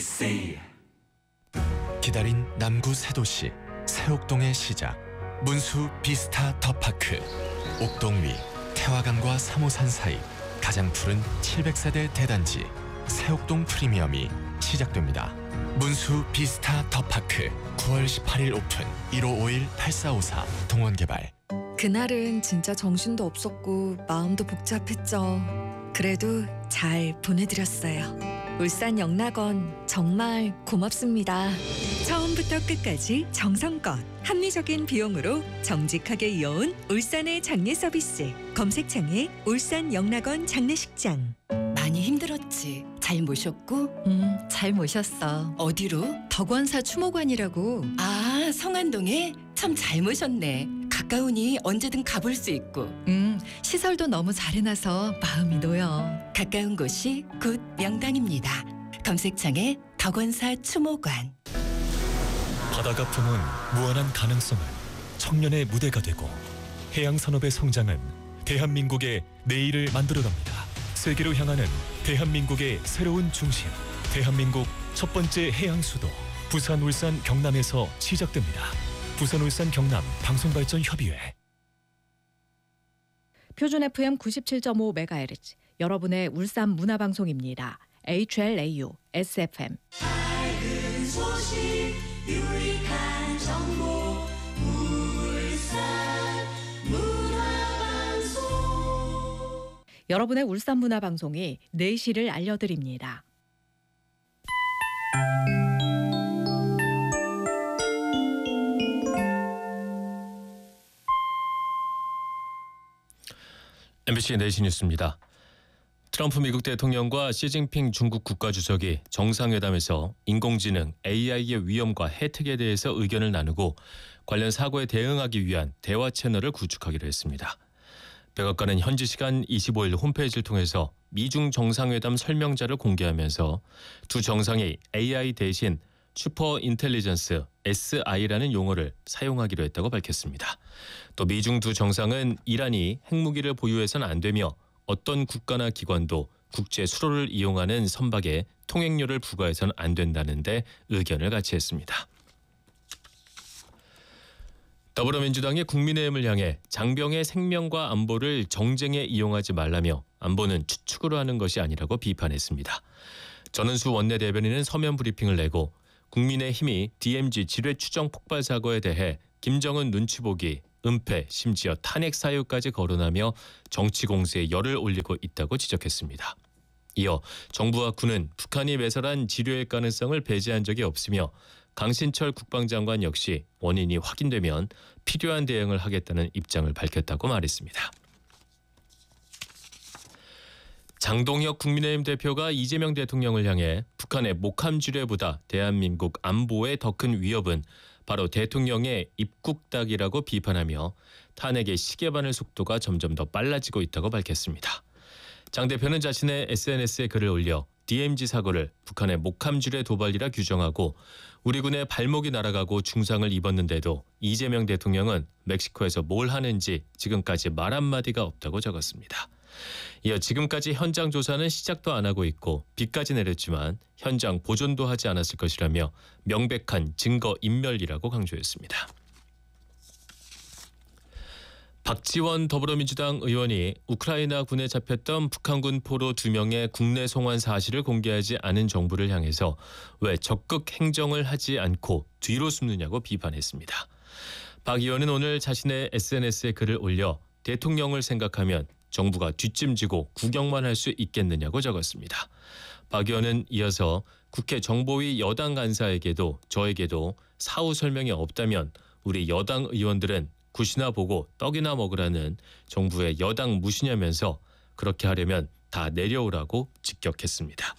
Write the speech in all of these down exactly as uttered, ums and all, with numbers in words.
기다린 남구 새도시 새옥동의 시작, 문수 비스타 더파크. 옥동 위 태화강과 삼호산 사이 가장 푸른 칠백 세대 대단지 새옥동 프리미엄이 시작됩니다. 문수 비스타 더파크 구월 십팔일 오픈. 일오오일 팔사오사 동원개발. 그날은 진짜 정신도 없었고 마음도 복잡했죠. 그래도 잘 보내드렸어요. 울산 영락원 정말 고맙습니다. 처음부터 끝까지 정성껏 합리적인 비용으로 정직하게 이어온 울산의 장례 서비스. 검색창에 울산 영락원 장례식장. 많이 힘들었지? 잘 모셨고? 음, 잘 모셨어. 어디로? 덕원사 추모관이라고. 아, 성안동에? 참 잘 모셨네. 가까우니 언제든 가볼 수 있고. 음, 시설도 너무 잘 해놔서 마음이 놓여. 가까운 곳이 곧 명당입니다. 검색창에 덕원사 추모관. 바다가 품은 무한한 가능성은 청년의 무대가 되고, 해양 산업의 성장은 대한민국의 내일을 만들어갑니다. 세계로 향하는 대한민국의 새로운 중심, 대한민국 첫 번째 해양 수도 부산, 울산, 경남에서 시작됩니다. 부산, 울산, 경남 방송발전협의회. 표준 에프엠 구십칠 점 오 메가헤르츠 여러분의 울산 문화방송입니다. 에이치엘에이유 에스에프엠. 밝은 소식, 유익한 정보, 울산 문화방송. 여러분의 울산 문화방송이 네 시를 알려드립니다. 엠비씨 네 시 뉴스입니다. 트럼프 미국 대통령과 시진핑 중국 국가주석이 정상회담에서 인공지능 에이아이의 위험과 혜택에 대해서 의견을 나누고 관련 사고에 대응하기 위한 대화 채널을 구축하기로 했습니다. 백악관은 현지 시간 이십오일 홈페이지를 통해서 미중 정상회담 설명자를 공개하면서 두 정상이 에이아이 대신 슈퍼 인텔리전스 에스아이라는 용어를 사용하기로 했다고 밝혔습니다. 또 미중 두 정상은 이란이 핵무기를 보유해서는 안 되며 어떤 국가나 기관도 국제 수로를 이용하는 선박에 통행료를 부과해서는 안 된다는 데 의견을 같이 했습니다. 더불어민주당이 국민의힘을 향해 장병의 생명과 안보를 정쟁에 이용하지 말라며 안보는 추측으로 하는 것이 아니라고 비판했습니다. 전은수 원내대변인은 서면 브리핑을 내고 국민의힘이 디엠지 지뢰 추정 폭발 사고에 대해 김정은 눈치 보기, 은폐, 심지어 탄핵 사유까지 거론하며 정치 공세에 열을 올리고 있다고 지적했습니다. 이어 정부와 군은 북한이 매설한 지뢰의 가능성을 배제한 적이 없으며 강신철 국방장관 역시 원인이 확인되면 필요한 대응을 하겠다는 입장을 밝혔다고 말했습니다. 장동혁 국민의힘 대표가 이재명 대통령을 향해 북한의 목함 지뢰보다 대한민국 안보에 더 큰 위협은 바로 대통령의 입국닥이라고 비판하며 탄핵의 시계바늘 속도가 점점 더 빨라지고 있다고 밝혔습니다. 장 대표는 자신의 에스엔에스에 글을 올려 디엠지 사고를 북한의 목함 지뢰 도발이라 규정하고 우리 군의 발목이 날아가고 중상을 입었는데도 이재명 대통령은 멕시코에서 뭘 하는지 지금까지 말 한마디가 없다고 적었습니다. 이어 지금까지 현장 조사는 시작도 안 하고 있고 비까지 내렸지만 현장 보존도 하지 않았을 것이라며 명백한 증거 인멸이라고 강조했습니다. 박지원 더불어민주당 의원이 우크라이나 군에 잡혔던 북한군 포로 두 명의 국내 송환 사실을 공개하지 않은 정부를 향해서 왜 적극 행정을 하지 않고 뒤로 숨느냐고 비판했습니다. 박 의원은 오늘 자신의 에스엔에스에 글을 올려 대통령을 생각하면 정부가 뒷짐지고 구경만 할 수 있겠느냐고 적었습니다. 박 의원은 이어서 국회 정보위 여당 간사에게도 저에게도 사후 설명이 없다면 우리 여당 의원들은 굿이나 보고 떡이나 먹으라는 정부의 여당 무시냐면서 그렇게 하려면 다 내려오라고 직격했습니다.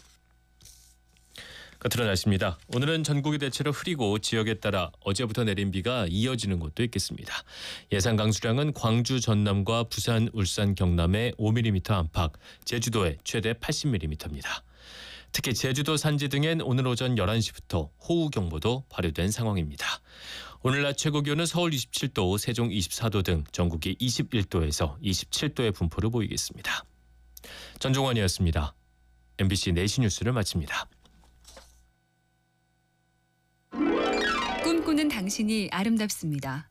끝으로 날씨입니다. 오늘은 전국이 대체로 흐리고 지역에 따라 어제부터 내린 비가 이어지는 곳도 있겠습니다. 예상 강수량은 광주, 전남과 부산, 울산, 경남에 오 밀리미터 안팎, 제주도에 최대 팔십 밀리미터입니다. 특히 제주도 산지 등엔 오늘 오전 열한 시부터 호우경보도 발효된 상황입니다. 오늘 낮 최고 기온은 서울 이십칠 도, 세종 이십사 도 등 전국이 이십일 도에서 이십칠 도의 분포를 보이겠습니다. 전종환이었습니다. 엠비씨 네 시 뉴스를 마칩니다. 꿈꾸는 당신이 아름답습니다.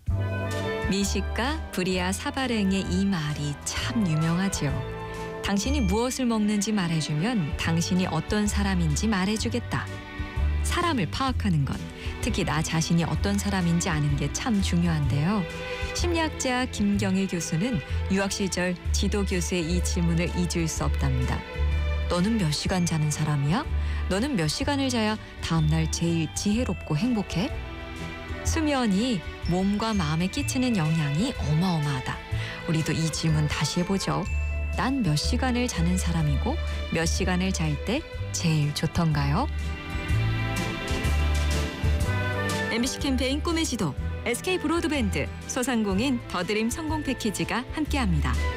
미식가 브리아 사바랭의 이 말이 참 유명하지요. 당신이 무엇을 먹는지 말해주면 당신이 어떤 사람인지 말해주겠다. 사람을 파악하는 것, 특히 나 자신이 어떤 사람인지 아는 게 참 중요한데요. 심리학자 김경일 교수는 유학 시절 지도 교수의 이 질문을 잊을 수 없답니다. 너는 몇 시간 자는 사람이야? 너는 몇 시간을 자야 다음날 제일 지혜롭고 행복해? 수면이 몸과 마음에 끼치는 영향이 어마어마하다. 우리도 이 질문 다시 해보죠. 난 몇 시간을 자는 사람이고 몇 시간을 잘 때 제일 좋던가요? 엠비씨 캠페인 꿈의 지도, 에스케이 브로드밴드, 소상공인 더드림 성공 패키지가 함께합니다.